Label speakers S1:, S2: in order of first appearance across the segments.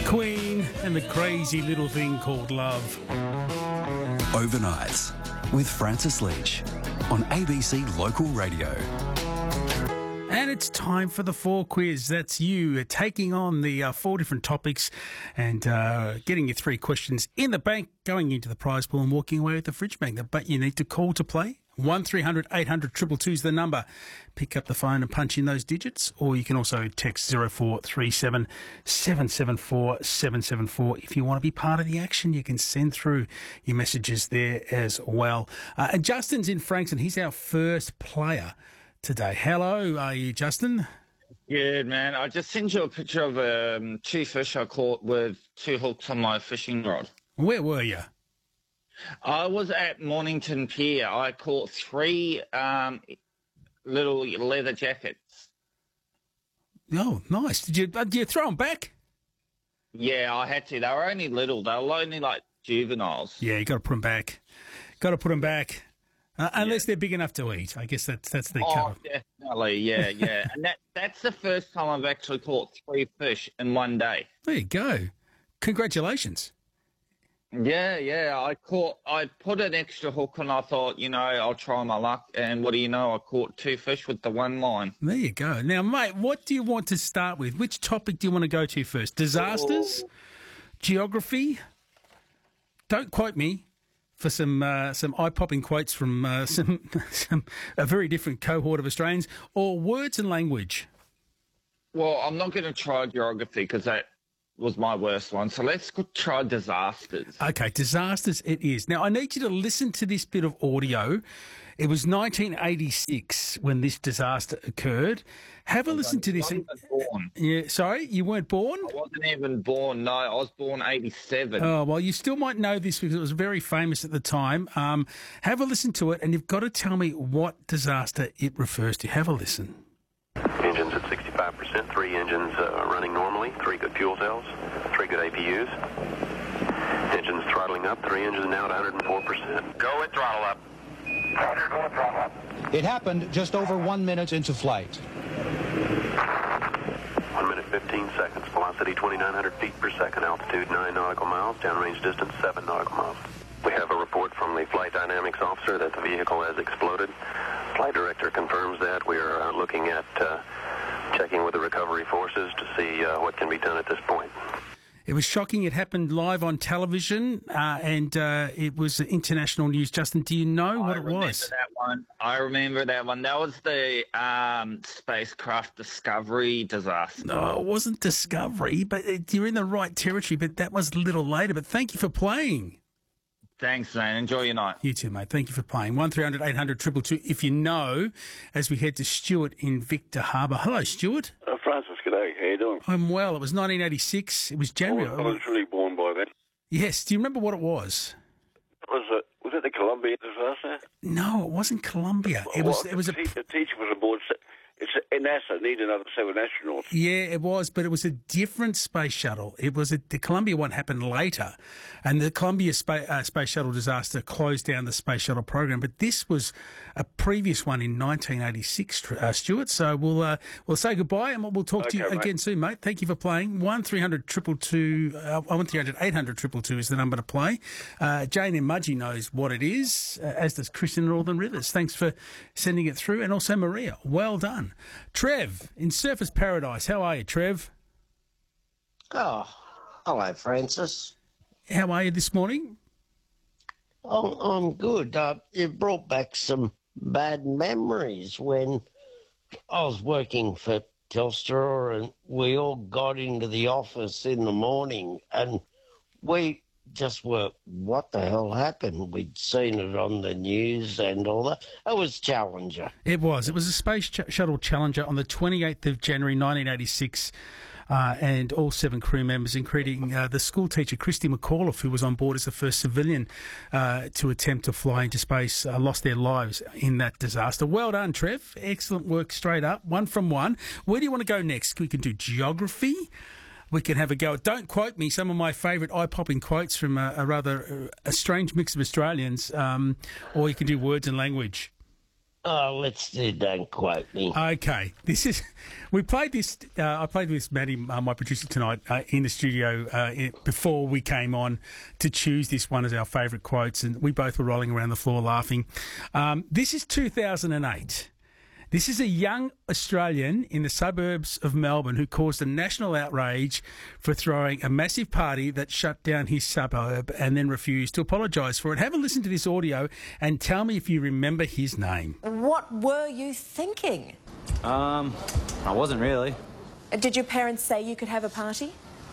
S1: Queen and the crazy little thing called love.
S2: Overnights with Francis Leach on ABC Local Radio.
S1: And it's time for the 4 quiz. That's you taking on the 4 different topics and getting your 3 questions in the bank, going into the prize pool and walking away with the fridge magnet. But you need to call to play. 1300 800 222 is the number. Pick up the phone and punch in those digits, or you can also text 0437 774 774. If you want to be part of the action, you can send through your messages there as well. And Justin's in Frankston. He's our first player today. Hello, are you, Justin?
S3: Good, man. I just sent you a picture of 2 fish I caught with 2 hooks on my fishing rod.
S1: Where were you?
S3: I was at Mornington Pier. I caught 3 little leather jackets.
S1: Oh, nice. Did you throw them back?
S3: Yeah, I had to. They were only little. They were only like juveniles.
S1: Yeah, you got to put them back. Unless they're big enough to eat. I guess that's the cover.
S3: Definitely. Yeah. And that's the first time I've actually caught 3 fish in one day.
S1: There you go. Congratulations.
S3: Yeah. I put an extra hook and I thought, I'll try my luck. And what do you know? I caught 2 fish with the one line.
S1: There you go. Now, mate, what do you want to start with? Which topic do you want to go to first? Disasters? Geography? Don't quote me for some eye-popping quotes from a very different cohort of Australians, or words and language?
S3: Well, I'm not going to try geography because that was my worst one. So let's try disasters.
S1: Okay, disasters it is. Now, I need you to listen to this bit of audio. It was 1986 when this disaster occurred. Have a listen to this.
S3: I wasn't born.
S1: Yeah, sorry, you weren't born?
S3: I wasn't even born. No, I was born 87.
S1: Oh, well, you still might know this because it was very famous at the time. Have a listen to it, and you've got to tell me what disaster it refers to. Have a listen.
S4: Engines at 65%, 3 engines running normally, 3 good fuel cells, 3 good APUs. Engines throttling up, 3 engines now at 104%. Go with throttle up. Roger, go with throttle up.
S5: It happened just over 1 minute into flight.
S4: 1 minute, 15 seconds. Velocity 2,900 feet per second. Altitude 9 nautical miles. Downrange distance 7 nautical miles. We have a report from the flight dynamics officer that the vehicle has exploded. Flight director confirms that. We are looking at checking with the recovery forces to see what can be done at this point.
S1: It was shocking. It happened live on television, and it was international news. Justin, do you know what it was?
S3: I remember that one. That was the spacecraft Discovery disaster.
S1: No, it wasn't Discovery, but you're in the right territory, but that was a little later. But thank you for playing.
S3: Thanks, man. Enjoy your night.
S1: You too, mate. Thank you for playing. 1300 800 222 if you know, as we head to Stuart in Victor Harbour. Hello, Stuart.
S6: Francis, g'day. How you doing?
S1: I'm well. It was 1986. It was January.
S6: I was really born by then.
S1: Yes. Do you remember what it was?
S6: Was it the Columbia disaster?
S1: No, it wasn't Columbia.
S6: The teacher was aboard. It's NASA need another 7 astronauts.
S1: Yeah, it was, but it was a different space shuttle. The Columbia one happened later, and the Columbia space shuttle disaster closed down the space shuttle program. But this was a previous one in 1986, Stuart. So we'll say goodbye, and we'll talk to you again soon, mate. Thank you for playing. 1300 800 222 is the number to play. Jane in Mudgee knows what it is, as does Chris in Northern Rivers. Thanks for sending it through, and also Maria. Well done. Trev in Surfers Paradise. How are you, Trev?
S7: Oh, hello, Francis.
S1: How are you this morning?
S7: Oh, I'm good. You've brought back some bad memories when I was working for Telstra and we all got into the office in the morning and we just were, what the hell happened? We'd seen it on the news and all that. It was Challenger.
S1: It was. It was a Space Shuttle Challenger on the 28th of January 1986. And all 7 crew members, including the school teacher Christy McAuliffe, who was on board as the first civilian to attempt to fly into space, lost their lives in that disaster. Well done, Trev. Excellent work straight up. 1 from 1. Where do you want to go next? We can do geography. We can have a go at, don't quote me, some of my favourite eye-popping quotes from a strange mix of Australians, or you can do words and language.
S7: Oh, let's do Don't Quote Me.
S1: Okay, we played this. I played with Maddie, my producer tonight, in the studio before we came on to choose this one as our favourite quotes, and we both were rolling around the floor laughing. This is 2008. This is a young Australian in the suburbs of Melbourne who caused a national outrage for throwing a massive party that shut down his suburb and then refused to apologise for it. Have a listen to this audio and tell me if you remember his name.
S8: What were you thinking?
S9: I wasn't really.
S8: Did your parents say you could have a party?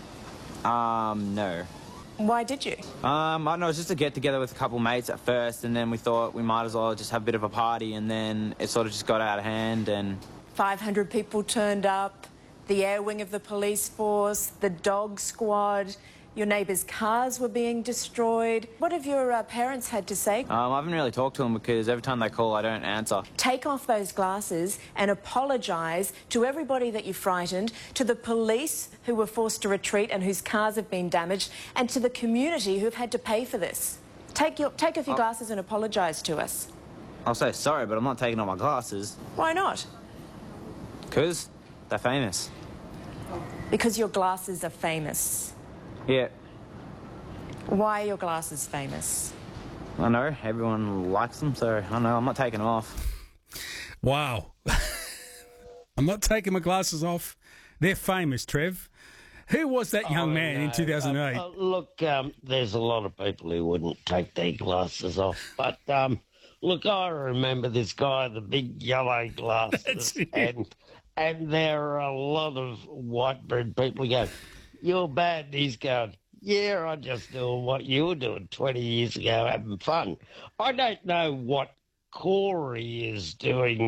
S9: No.
S8: Why did you?
S9: I don't know, it was just a get-together with a couple mates at first, and then we thought we might as well just have a bit of a party, and then it sort of just got out of hand, and...
S8: 500 people turned up, the air wing of the police force, the dog squad, your neighbours' cars were being destroyed. What have your parents had to say?
S9: I haven't really talked to them because every time they call, I don't answer.
S8: Take off those glasses and apologise to everybody that you frightened, to the police who were forced to retreat and whose cars have been damaged, and to the community who've had to pay for this. Take off your glasses and apologise to us.
S9: I'll say sorry, but I'm not taking off my glasses.
S8: Why not?
S9: Because they're famous.
S8: Because your glasses are famous.
S9: Yeah.
S8: Why are your glasses famous?
S9: I know, everyone likes them, so I know, I'm not taking them off.
S1: Wow. I'm not taking my glasses off. They're famous, Trev. Who was that young man in 2008?
S7: Look, there's a lot of people who wouldn't take their glasses off. But, look, I remember this guy, the big yellow glasses. And there are a lot of white bread people who go, "You're bad." And he's going, "Yeah, I just doing what you were doing 20 years ago, having fun." I don't know what Corey is doing